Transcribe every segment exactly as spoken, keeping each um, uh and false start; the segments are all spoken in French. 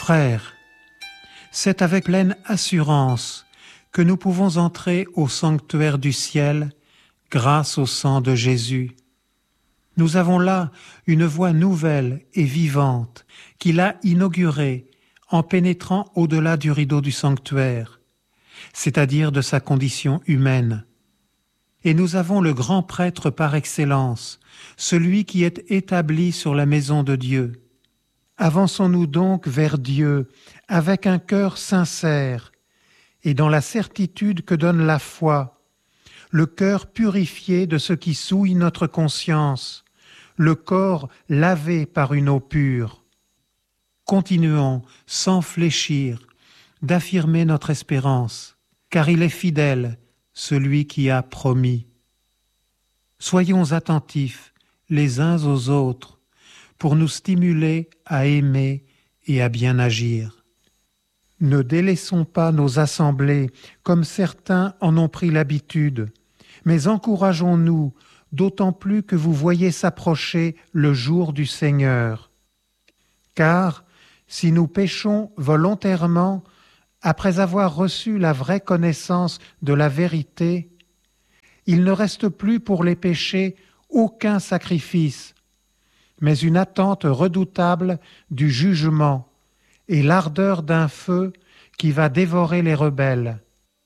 Frères, c'est avec pleine assurance que nous pouvons entrer au sanctuaire du ciel grâce au sang de Jésus. Nous avons là une voie nouvelle et vivante qu'il a inaugurée en pénétrant au-delà du rideau du sanctuaire, c'est-à-dire de sa condition humaine. Et nous avons le grand prêtre par excellence, celui qui est établi sur la maison de Dieu. Avançons-nous donc vers Dieu avec un cœur sincère et dans la certitude que donne la foi, le cœur purifié de ce qui souille notre conscience, le corps lavé par une eau pure. Continuons, sans fléchir, d'affirmer notre espérance, car il est fidèle, celui qui a promis. Soyons attentifs les uns aux autres pour nous stimuler à aimer et à bien agir. Ne délaissons pas nos assemblées comme certains en ont pris l'habitude, mais encourageons-nous, d'autant plus que vous voyez s'approcher le jour du Seigneur. Car si nous péchons volontairement, après avoir reçu la vraie connaissance de la vérité, il ne reste plus pour les péchés aucun sacrifice, mais une attente redoutable du jugement et l'ardeur d'un feu qui va dévorer les rebelles.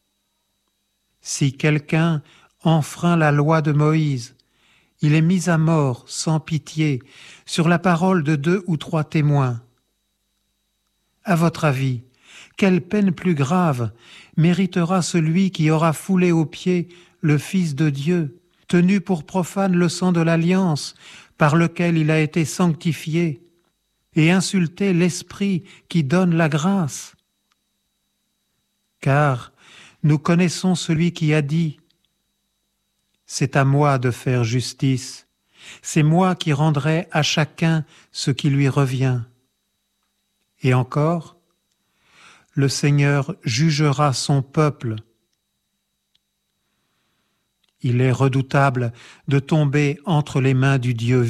Si quelqu'un enfreint la loi de Moïse, il est mis à mort sans pitié sur la parole de deux ou trois témoins. À votre avis, quelle peine plus grave méritera celui qui aura foulé aux pieds le Fils de Dieu, tenu pour profane le sang de l'alliance par lequel il a été sanctifié, et insulté l'Esprit qui donne la grâce? Car nous connaissons celui qui a dit « C'est à moi de faire justice, c'est moi qui rendrai à chacun ce qui lui revient. » Et encore, le Seigneur jugera son peuple. Il est redoutable de tomber entre les mains du Dieu